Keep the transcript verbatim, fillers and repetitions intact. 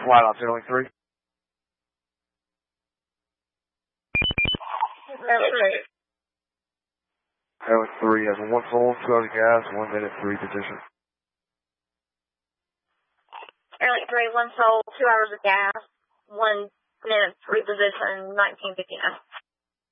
Flight ops, Airlink three. Airlink three. Airlink three has one soul, two hours of gas, one minute, three position. Airlink three, one soul, two hours of gas, one minute, three position, nineteen fifty-nine.